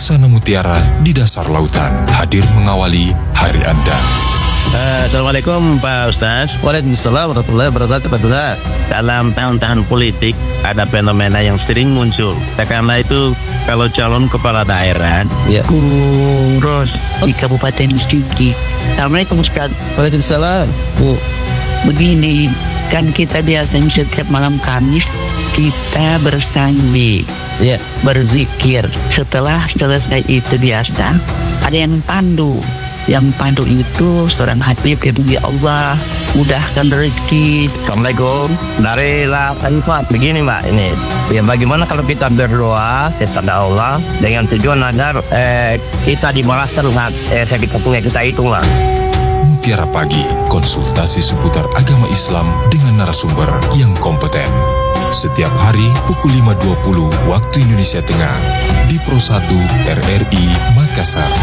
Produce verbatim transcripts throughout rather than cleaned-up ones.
laksana mutiara di dasar lautan, hadir mengawali hari Anda. Uh, Assalamualaikum Pak Ustaz. Waalaikumsalam warahmatullahi wabarakatuh. Dalam tahun-tahun politik ada fenomena yang sering muncul. Karena itu kalau calon kepala daerah ya. Kurus di Kabupaten Sigi. Assalamualaikum Ustaz. Waalaikumsalam. Bu, begini kan kita biasanya setiap malam Kamis kita bersambi, ya, berzikir. Setelah selesai itu biasa ada yang pandu. Yang pandu itu seorang hatib ya Allah, mudahkan rezeki. Assalamualaikum. Dari La Khalifat begini Mbak, ini ya, bagaimana kalau kita berdoa kepada Allah dengan tujuan agar eh, kita dibalaskan dengan eh, sakit kepungan kita itu Mbak. Mutiara Pagi, konsultasi seputar agama Islam dengan narasumber yang kompeten. Setiap hari pukul lima dua puluh waktu Indonesia Tengah di Pro satu R R I Makassar.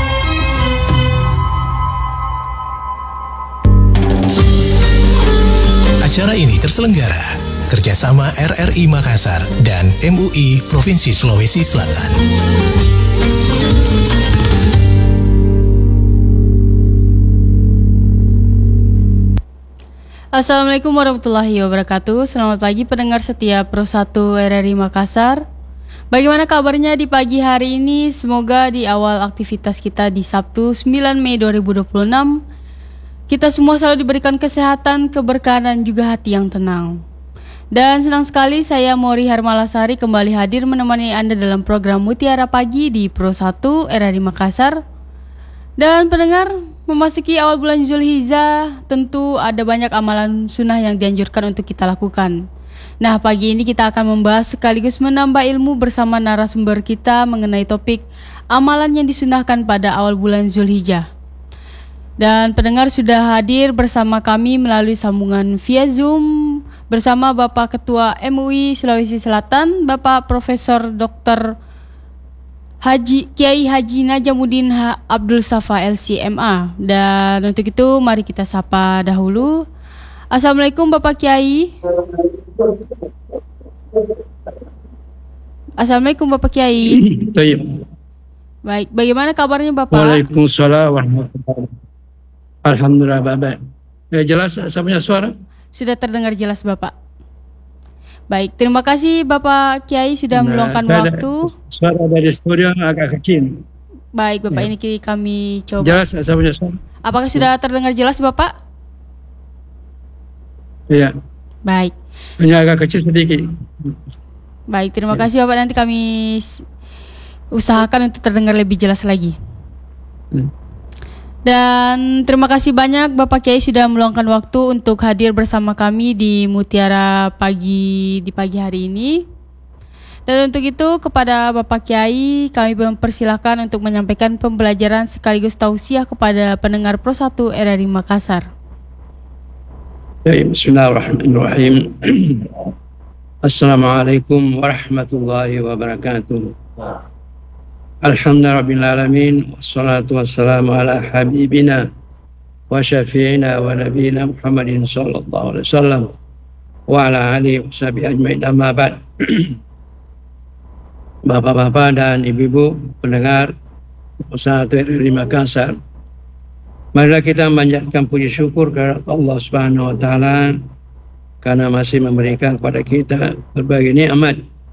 Acara ini terselenggara kerjasama R R I Makassar dan M U I Provinsi Sulawesi Selatan. Assalamualaikum warahmatullahi wabarakatuh. Selamat pagi pendengar setia Pro satu R R I Makassar. Bagaimana kabarnya di pagi hari ini? Semoga di awal aktivitas kita di Sabtu sembilan Mei dua ribu dua puluh enam kita semua selalu diberikan kesehatan, keberkahan, dan juga hati yang tenang. Dan senang sekali saya Mori Harmalasari kembali hadir menemani Anda dalam program Mutiara Pagi di Pro satu R R I Makassar. Dan pendengar, memasuki awal bulan Zulhijjah, tentu ada banyak amalan sunnah yang dianjurkan untuk kita lakukan. Nah, pagi ini kita akan membahas sekaligus menambah ilmu bersama narasumber kita mengenai topik amalan yang disunahkan pada awal bulan Zulhijjah. Dan pendengar sudah hadir bersama kami melalui sambungan via Zoom bersama Bapak Ketua M U I Sulawesi Selatan, Bapak Profesor Doktor Haji Kiai Haji Najamuddin ha, Abdul Safa L C M A. Dan untuk itu mari kita sapa dahulu. Assalamualaikum Bapak Kiai. Assalamualaikum Bapak Kiai. Baik, bagaimana kabarnya Bapak? Waalaikumsalam warahmatullahi wabarakatuh. Alhamdulillah Bapak. Ya, jelas saya punya suara? Sudah terdengar jelas Bapak. Baik, terima kasih Bapak Kiai sudah Nah, meluangkan waktu. Suara dari studio agak kecil. Baik Bapak, Ya. ini kami coba. Jelas saya punya suara? Apakah sudah terdengar jelas Bapak? Iya. Baik. Hanya agak kecil sedikit. Baik, terima Ya. kasih Bapak, nanti kami s- usahakan untuk terdengar lebih jelas lagi. Ya. Dan terima kasih banyak Bapak Kiai sudah meluangkan waktu untuk hadir bersama kami di Mutiara Pagi di pagi hari ini. Dan untuk itu kepada Bapak Kiai kami mempersilakan untuk menyampaikan pembelajaran sekaligus tausiah kepada pendengar Pro satu R R I Makassar. Ya, bismillahirrahmanirrahim. Assalamualaikum warahmatullahi wabarakatuh. Alhamdulillahirrahmanirrahim. Wassalatu wassalamu ala habibina wa syafi'ina wa nabiyina Muhammadin sallallahu alaihi wasallam wa ala alihi wa sahbihi ajma'in, amma ba'd. Bapak-bapak dan ibu-ibu pendengar Satu R R I Makassar, marilah kita memanjatkan puji syukur kepada Allah Subhanahu wa taala karena masih memberikan kepada kita berbagai nikmat